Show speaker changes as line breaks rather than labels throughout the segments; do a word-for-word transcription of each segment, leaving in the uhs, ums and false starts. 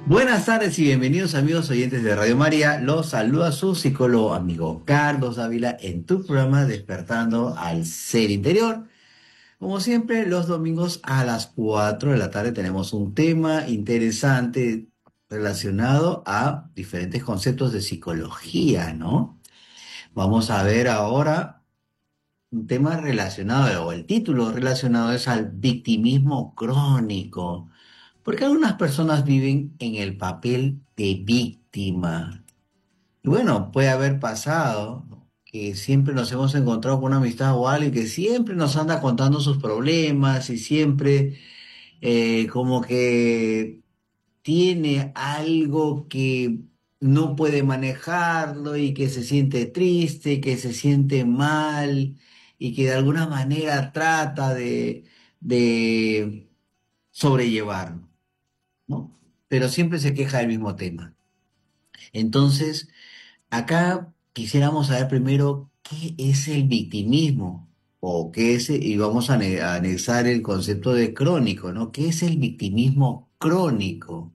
Buenas tardes y bienvenidos amigos oyentes de Radio María. Los saluda su psicólogo amigo Carlos Dávila en tu programa Despertando al Ser Interior. Como siempre, los domingos a las cuatro de la tarde tenemos un tema interesante relacionado a diferentes conceptos de psicología, ¿no? Vamos a ver ahora un tema relacionado, o el título relacionado es al victimismo crónico. Porque algunas personas viven en el papel de víctima. Y bueno, puede haber pasado, ¿no?, que siempre nos hemos encontrado con una amistad o alguien que siempre nos anda contando sus problemas y siempre eh, como que tiene algo que no puede manejarlo y que se siente triste, que se siente mal y que de alguna manera trata de, de sobrellevarlo, ¿no? Pero siempre se queja del mismo tema. Entonces, acá quisiéramos saber primero qué es el victimismo o qué es, y vamos a, ane- a anexar el concepto de crónico, ¿no? ¿Qué es el victimismo crónico?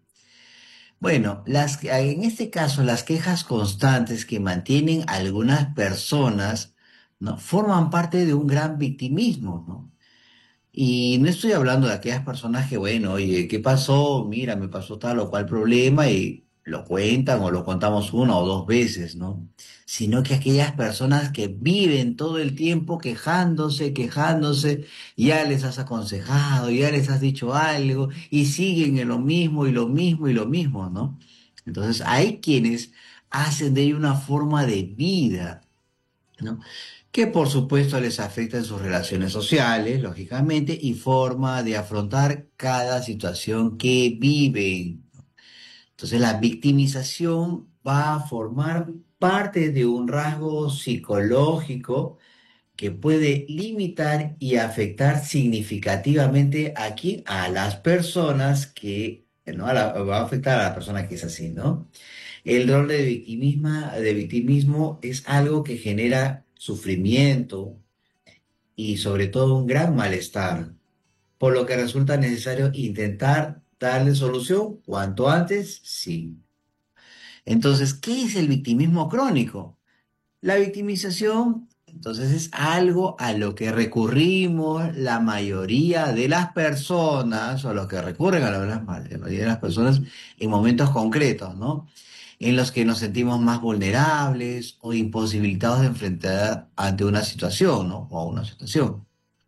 Bueno, las, en este caso, las quejas constantes que mantienen algunas personas, ¿no?, forman parte de un gran victimismo, ¿no? Y no estoy hablando de aquellas personas que, bueno, oye, ¿qué pasó? Mira, me pasó tal o cual problema y lo cuentan o lo contamos una o dos veces, ¿no? Sino que aquellas personas que viven todo el tiempo quejándose, quejándose, ya les has aconsejado, ya les has dicho algo y siguen en lo mismo y lo mismo y lo mismo, ¿no? Entonces, hay quienes hacen de ello una forma de vida, ¿no?, que por supuesto les afecta en sus relaciones sociales, lógicamente, y forma de afrontar cada situación que viven. Entonces, la victimización va a formar parte de un rasgo psicológico que puede limitar y afectar significativamente aquí a las personas que, ¿no?, a la- va a afectar a la persona que es así, ¿no? El rol de victimismo, de victimismo es algo que genera sufrimiento y sobre todo un gran malestar, por lo que resulta necesario intentar darle solución cuanto antes, sí. Entonces, ¿qué es el victimismo crónico? La victimización, entonces, es algo a lo que recurrimos la mayoría de las personas, o a lo que recurren a la la mayoría de las personas en momentos concretos, ¿no?, en los que nos sentimos más vulnerables o imposibilitados de enfrentar ante una situación, ¿no?, o a una situación.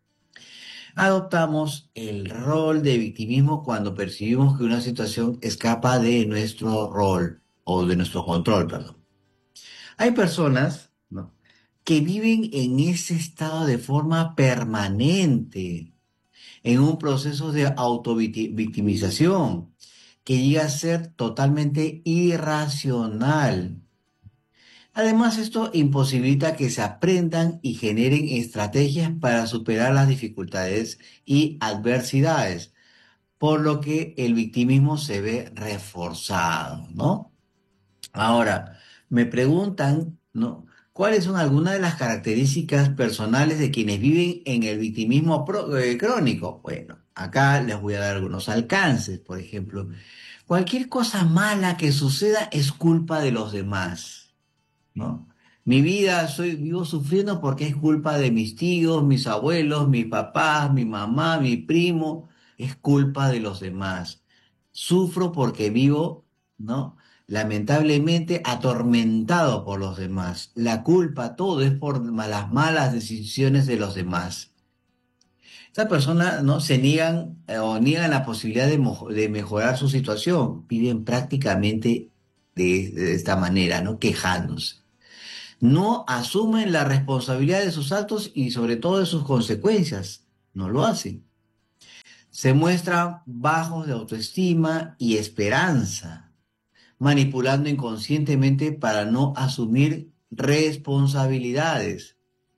Adoptamos el rol de victimismo cuando percibimos que una situación escapa de nuestro rol o de nuestro control, perdón. Hay personas, ¿no?, que viven en ese estado de forma permanente, en un proceso de autovictimización que llega a ser totalmente irracional. Además, esto imposibilita que se aprendan y generen estrategias para superar las dificultades y adversidades, por lo que el victimismo se ve reforzado, ¿no? Ahora, me preguntan, ¿no?, ¿cuáles son algunas de las características personales de quienes viven en el victimismo pro- eh, crónico? Bueno, acá les voy a dar algunos alcances. Por ejemplo, cualquier cosa mala que suceda es culpa de los demás, ¿no? Mi vida, soy vivo sufriendo porque es culpa de mis tíos, mis abuelos, mis papás, mi mamá, mi primo, es culpa de los demás. Sufro porque vivo, ¿no?, lamentablemente atormentado por los demás. La culpa, todo es por ma- las malas decisiones de los demás. Estas personas, ¿no?, se niegan eh, o niegan la posibilidad de, mo- de mejorar su situación. Viven prácticamente de, de esta manera, ¿no?, quejándose. No asumen la responsabilidad de sus actos y sobre todo de sus consecuencias. No lo hacen. Se muestran bajos de autoestima y esperanza, manipulando inconscientemente para no asumir responsabilidades.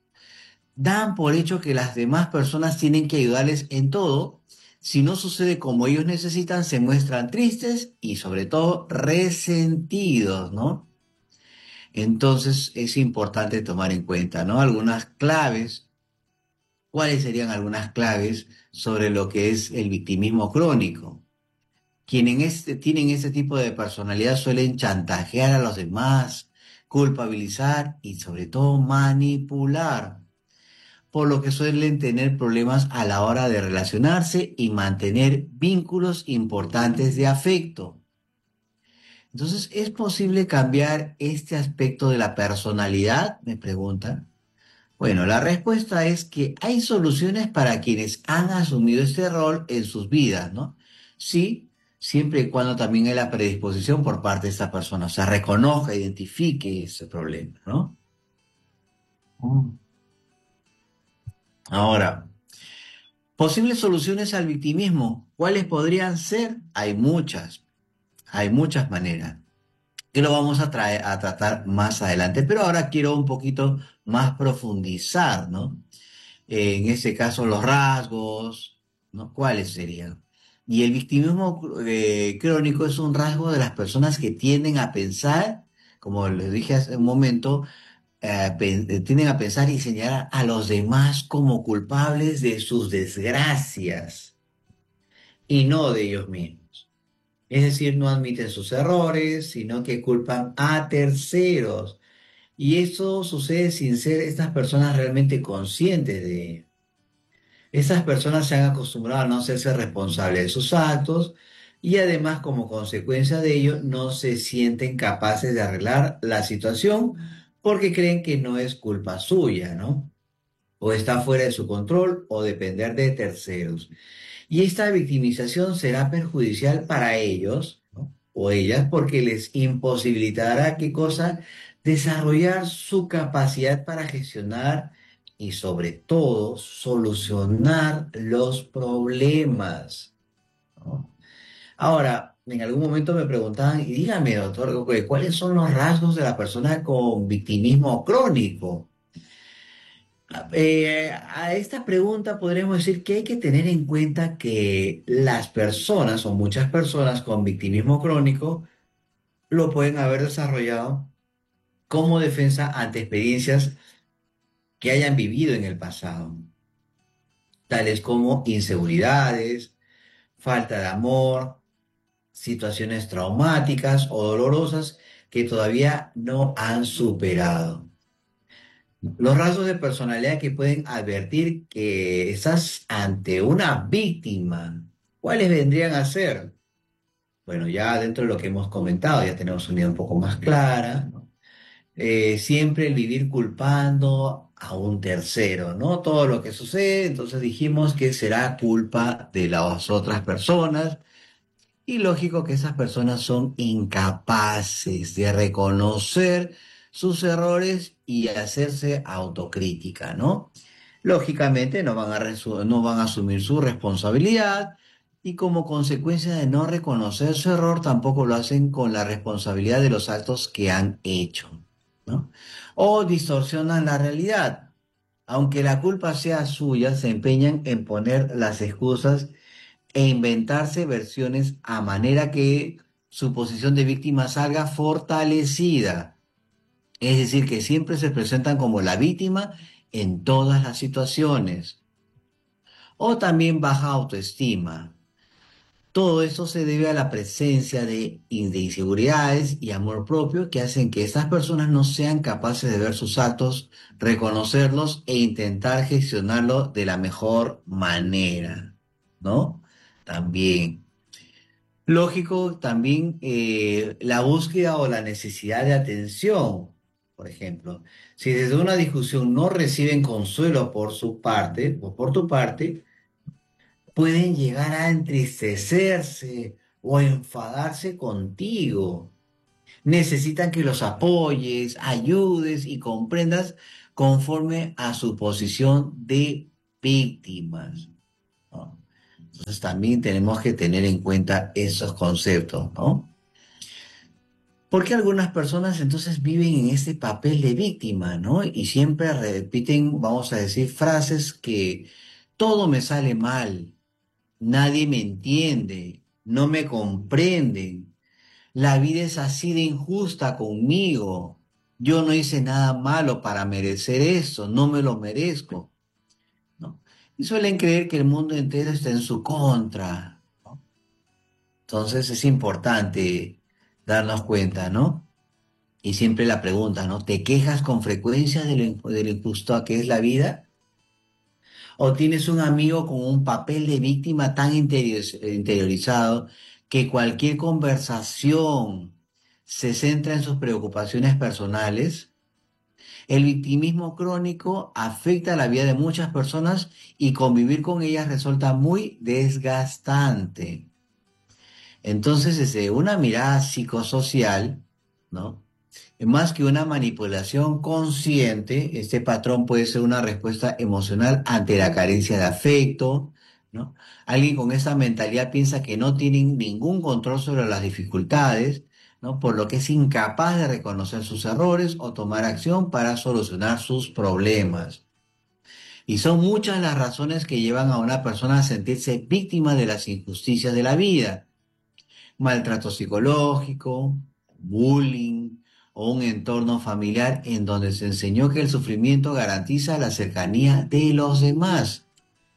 Dan por hecho que las demás personas tienen que ayudarles en todo. Si no sucede como ellos necesitan, se muestran tristes y sobre todo resentidos, ¿no? Entonces es importante tomar en cuenta, ¿no?, algunas claves. ¿Cuáles serían algunas claves sobre lo que es el victimismo crónico? Quienes este- tienen este tipo de personalidad suelen chantajear a los demás, culpabilizar y sobre todo manipular, por lo que suelen tener problemas a la hora de relacionarse y mantener vínculos importantes de afecto. Entonces, ¿es posible cambiar este aspecto de la personalidad? Me preguntan. Bueno, la respuesta es que hay soluciones para quienes han asumido este rol en sus vidas, ¿no? Sí, siempre y cuando también hay la predisposición por parte de esta persona, o sea, reconozca, identifique ese problema, ¿no? Mm. Ahora, posibles soluciones al victimismo, ¿cuáles podrían ser? Hay muchas, hay muchas maneras, que lo vamos a traer, a tratar más adelante, pero ahora quiero un poquito más profundizar, ¿no? Eh, en este caso, los rasgos, ¿no? ¿Cuáles serían? Y el victimismo eh, crónico es un rasgo de las personas que tienden a pensar, como les dije hace un momento, eh, pen- eh, tienden a pensar y señalar a los demás como culpables de sus desgracias y no de ellos mismos. Es decir, no admiten sus errores, sino que culpan a terceros. Y eso sucede sin ser estas personas realmente conscientes de ello. Esas personas se han acostumbrado a no hacerse responsables de sus actos y además como consecuencia de ello no se sienten capaces de arreglar la situación porque creen que no es culpa suya, ¿no? O está fuera de su control o depender de terceros. Y esta victimización será perjudicial para ellos, ¿no? O ellas porque les imposibilitará, ¿qué cosa? Desarrollar su capacidad para gestionar y sobre todo solucionar los problemas, ¿no? Ahora, en algún momento me preguntaban, y dígame, doctor, ¿cuáles son los rasgos de la persona con victimismo crónico? Eh, a esta pregunta podremos decir que hay que tener en cuenta que las personas o muchas personas con victimismo crónico lo pueden haber desarrollado como defensa ante experiencias que hayan vivido en el pasado, tales como inseguridades, falta de amor, situaciones traumáticas o dolorosas que todavía no han superado. Los rasgos de personalidad que pueden advertir que estás ante una víctima, ¿cuáles vendrían a ser? Bueno, ya dentro de lo que hemos comentado, ya tenemos una idea un poco más clara, ¿no? Eh, siempre el vivir culpando a un tercero, ¿no? Todo lo que sucede, entonces dijimos que será culpa de las otras personas, y lógico que esas personas son incapaces de reconocer sus errores y hacerse autocrítica, ¿no? Lógicamente no van a, resu- no van a asumir su responsabilidad y como consecuencia de no reconocer su error tampoco lo hacen con la responsabilidad de los actos que han hecho, ¿no? O distorsionan la realidad. Aunque la culpa sea suya, se empeñan en poner las excusas e inventarse versiones a manera que su posición de víctima salga fortalecida. Es decir, que siempre se presentan como la víctima en todas las situaciones. O también baja autoestima. Todo esto se debe a la presencia de, de inseguridades y amor propio que hacen que estas personas no sean capaces de ver sus actos, reconocerlos e intentar gestionarlo de la mejor manera, ¿no? También. Lógico, también eh, la búsqueda o la necesidad de atención, por ejemplo. Si desde una discusión no reciben consuelo por su parte o por tu parte, pueden llegar a entristecerse o enfadarse contigo. Necesitan que los apoyes, ayudes y comprendas conforme a su posición de víctimas, ¿no? Entonces también tenemos que tener en cuenta esos conceptos, ¿no? Porque algunas personas entonces viven en ese papel de víctima, ¿no? Y siempre repiten, vamos a decir, frases que todo me sale mal, nadie me entiende, no me comprenden, la vida es así de injusta conmigo, yo no hice nada malo para merecer eso, no me lo merezco, ¿no? Y suelen creer que el mundo entero está en su contra, ¿no? Entonces es importante darnos cuenta, ¿no? Y siempre la pregunta, ¿no? ¿Te quejas con frecuencia de lo, in- de lo injusto que es la vida? ¿O tienes un amigo con un papel de víctima tan interior- interiorizado que cualquier conversación se centra en sus preocupaciones personales? El victimismo crónico afecta la vida de muchas personas y convivir con ellas resulta muy desgastante. Entonces, desde una mirada psicosocial, ¿no? Más que una manipulación consciente, este patrón puede ser una respuesta emocional ante la carencia de afecto, ¿no? Alguien con esa mentalidad piensa que no tienen ningún control sobre las dificultades, ¿no? Por lo que es incapaz de reconocer sus errores o tomar acción para solucionar sus problemas. Y son muchas las razones que llevan a una persona a sentirse víctima de las injusticias de la vida: maltrato psicológico, bullying o un entorno familiar en donde se enseñó que el sufrimiento garantiza la cercanía de los demás.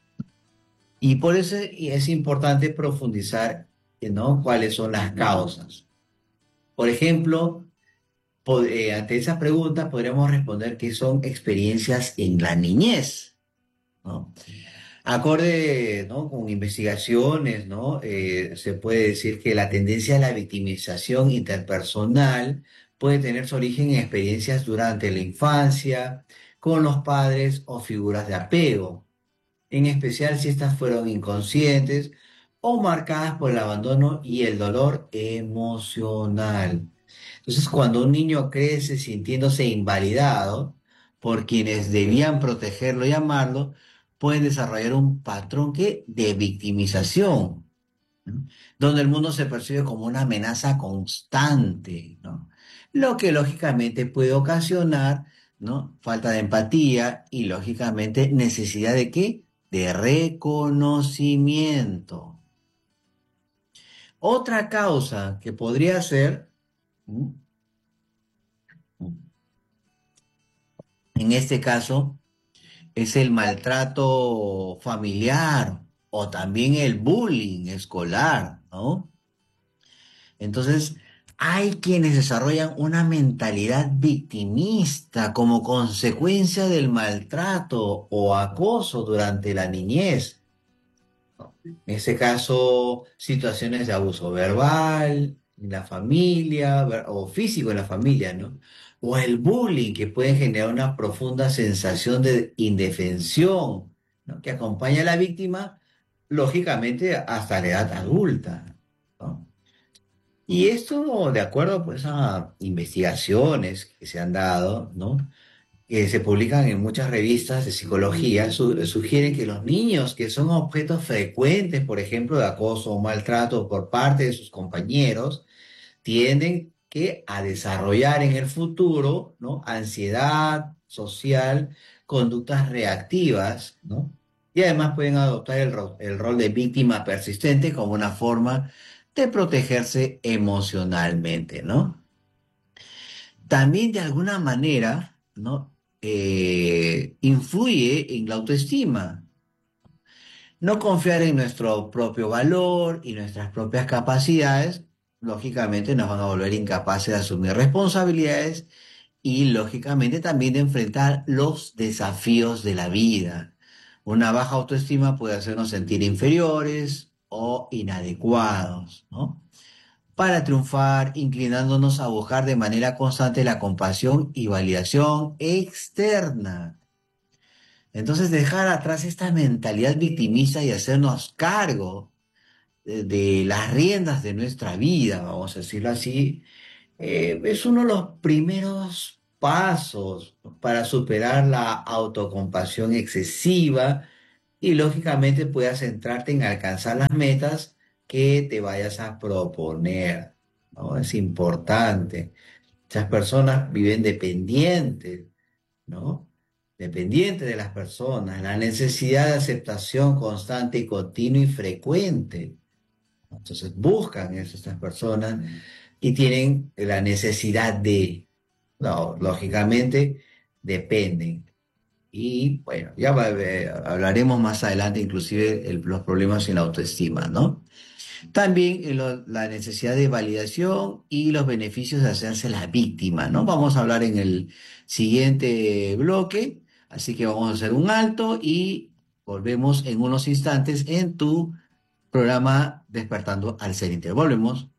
Y por eso es importante profundizar, ¿no? ¿Cuáles son las causas? Por ejemplo, po- eh, ante esas preguntas podríamos responder que son experiencias en la niñez, ¿no? Acorde, ¿no? Con investigaciones, ¿no? Eh, se puede decir que la tendencia a la victimización interpersonal puede tener su origen en experiencias durante la infancia, con los padres o figuras de apego, en especial si estas fueron inconscientes o marcadas por el abandono y el dolor emocional. Entonces, cuando un niño crece sintiéndose invalidado por quienes debían protegerlo y amarlo, pueden desarrollar un patrón que de victimización, ¿no? Donde el mundo se percibe como una amenaza constante, ¿no? Lo que lógicamente puede ocasionar, ¿no? Falta de empatía y lógicamente necesidad de qué? De reconocimiento. Otra causa que podría ser, ¿m? En este caso, es el maltrato familiar o también el bullying escolar, ¿no? Entonces, hay quienes desarrollan una mentalidad victimista como consecuencia del maltrato o acoso durante la niñez. En ese caso, situaciones de abuso verbal en la familia ver- o físico en la familia, ¿no? O el bullying que puede generar una profunda sensación de indefensión, ¿no? Que acompaña a la víctima, lógicamente, hasta la edad adulta, ¿no? Y esto, de acuerdo pues, a investigaciones que se han dado, ¿no? Que se publican en muchas revistas de psicología, su- sugieren que los niños que son objetos frecuentes, por ejemplo, de acoso o maltrato por parte de sus compañeros, tienden que a desarrollar en el futuro, ¿no? Ansiedad social, conductas reactivas, ¿no? Y además pueden adoptar el, ro- el rol de víctima persistente como una forma de protegerse emocionalmente, ¿no? También de alguna manera, ¿no? Eh, influye en la autoestima. No confiar en nuestro propio valor y nuestras propias capacidades, lógicamente nos van a volver incapaces de asumir responsabilidades y lógicamente también de enfrentar los desafíos de la vida. Una baja autoestima puede hacernos sentir inferiores o inadecuados, ¿no? Para triunfar, inclinándonos a buscar de manera constante la compasión y validación externa. Entonces, dejar atrás esta mentalidad victimista y hacernos cargo de, de las riendas de nuestra vida, vamos a decirlo así, eh, es uno de los primeros pasos para superar la autocompasión excesiva y lógicamente puedas centrarte en alcanzar las metas que te vayas a proponer, ¿no? Es importante. Muchas personas viven dependientes, ¿no? Dependientes de las personas, la necesidad de aceptación constante y continua y frecuente. Entonces buscan eso, estas personas y tienen la necesidad de, no, lógicamente, dependen. Y bueno, ya va- eh, hablaremos más adelante inclusive el- los problemas en la autoestima, ¿no? También eh, lo- la necesidad de validación y los beneficios de hacerse la víctima, ¿no? Vamos a hablar en el siguiente bloque, así que vamos a hacer un alto y volvemos en unos instantes en tu programa Despertando al Ser Interior. Volvemos.